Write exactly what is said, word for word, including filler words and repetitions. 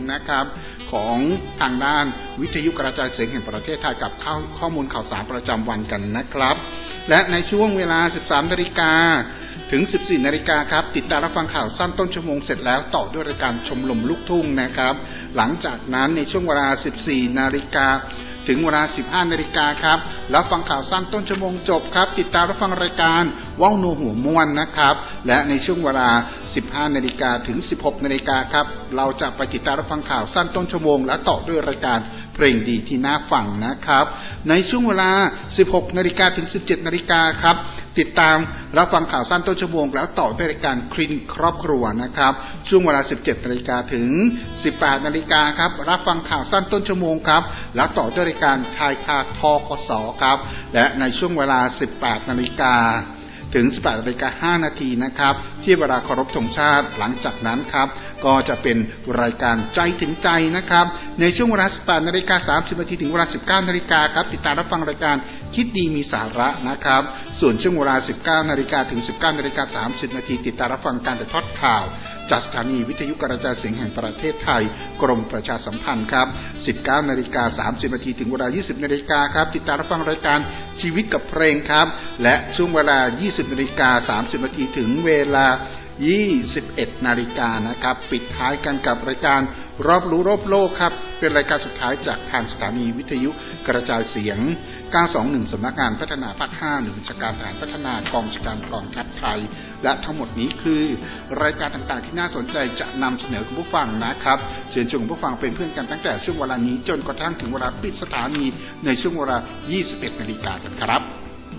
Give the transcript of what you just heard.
นะครับของทางด้านวิทยุกระจายเสียงแห่งประเทศไทยกับข้อมูลข่าวสารประจำวันกันนะครับและในช่วงเวลา สิบสามนาฬิกา ถึง สิบสี่นาฬิกา ครับติดตามรับฟังข่าวสั้นต้นชั่วโมงเสร็จแล้วต่อด้วยรายการชมรมลูกทุ่งนะครับหลังจากนั้นในช่วงเวลา สิบสี่นาฬิกา ถึงเวลา สิบห้านาฬิกา ครับรับฟังข่าวสั้นต้นชั่วโมงจบครับติดตามรับฟังรายการว้าวนัวหัวม่วนนะครับและในช่วงเวลา สิบห้านาฬิกา ถึง สิบหกนาฬิกา ครับเราจะไปติดตามรับฟังข่าวสั้นต้นชั่วโมงและต่อด้วยรายการเพลงดีที่น่าฟังนะครับในช่วงเวลา สิบหกนาฬิกา ถึง สิบเจ็ดนาฬิกา ครับติดตามรับฟังข่าวสั้นต้นชั่วโมงแล้วต่อด้วยรายการคลินิกครอบครัวนะครับช่วงเวลา สิบเจ็ดนาฬิกา ถึง สิบแปดนาฬิกา ครับรับฟังข่าวสั้นต้นชั่วโมงครับแล้วต่อด้วยรายการชายคาทกสครับและในช่วงเวลา สิบแปดนาฬิกา ถึง สิบแปดนาฬิกาห้านาที นะครับที่เวลาเคารพธงชาติหลังจากนั้นครับก็จะเป็นรายการใจถึงใจนะครับในช่วงเวลา สิบแปดนาฬิกาสามสิบนาที ถึงเวลา สิบเก้านาฬิกา ครับติดตามรับฟังรายการคิดดีมีสาระนะครับส่วนช่วงเวลา สิบเก้านาฬิกา ถึง สิบเก้านาฬิกาสามสิบนาที ติดตามรับฟังการถ่ายทอดข่าวจากสถานีวิทยุกระจายเสียงแห่งประเทศไทยกรมประชาสัมพันธ์ครับ สิบเก้านาฬิกาสามสิบนาที ถึงเวลา ยี่สิบนาฬิกา ครับติดตามรับฟังรายการชีวิตกับเพลงครับและช่วงเวลา ยี่สิบนาฬิกาสามสิบนาที ถึงเวลา ยี่สิบเอ็ดนาฬิกา นะครับปิดท้ายกันกับรายการรอบรู้รอบโลกครับเป็นรายการสุดท้ายจากทางสถานีวิทยุกระจายเสียงเก้าสองหนึ่งสำนักงานพัฒนาภาคห้าหน่วยบัญชาการทหารพัฒนากองบัญชาการกองทัพไทยและทั้งหมดนี้คือรายการต่างๆที่น่าสนใจจะนำเสนอคุณผู้ฟังนะครับเชิญชวนคุณผู้ฟังเป็นเพื่อนกันตั้งแต่ช่วงเวลานี้จนกระทั่งถึงเวลาปิดสถานีในช่วงเวลา ยี่สิบเอ็ดนาฬิกา กันครับ